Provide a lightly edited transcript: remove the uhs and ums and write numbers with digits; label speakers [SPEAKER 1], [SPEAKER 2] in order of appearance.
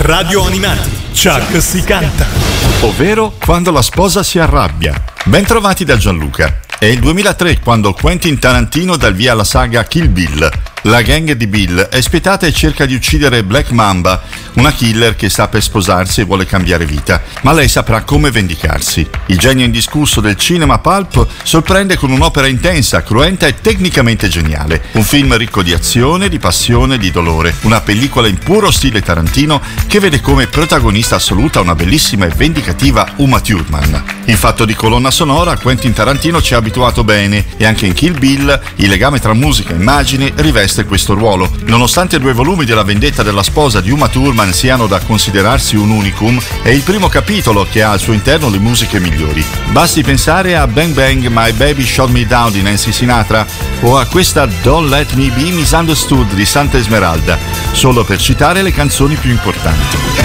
[SPEAKER 1] Radio Animati, Chuck si canta.
[SPEAKER 2] Ovvero quando la sposa si arrabbia. Bentrovati da Gianluca. È il 2003 quando Quentin Tarantino dà il via alla saga Kill Bill. La gang di Bill è spietata e cerca di uccidere Black Mamba, una killer che sta per sposarsi e vuole cambiare vita, ma lei saprà come vendicarsi. Il genio indiscusso del cinema pulp sorprende con un'opera intensa, cruenta e tecnicamente geniale. Un film ricco di azione, di passione, di dolore. Una pellicola in puro stile Tarantino che vede come protagonista assoluta una bellissima e vendicativa Uma Thurman. In fatto di colonna sonora, Quentin Tarantino ci ha abituato bene e anche in Kill Bill il legame tra musica e immagine riveste questo ruolo. Nonostante 2 volumi della vendetta della sposa di Uma Thurman siano da considerarsi un unicum, è il primo capitolo che ha al suo interno le musiche migliori. Basti pensare a Bang Bang My Baby Shot Me Down di Nancy Sinatra o a questa Don't Let Me Be Misunderstood di Santa Esmeralda, solo per citare le canzoni più importanti.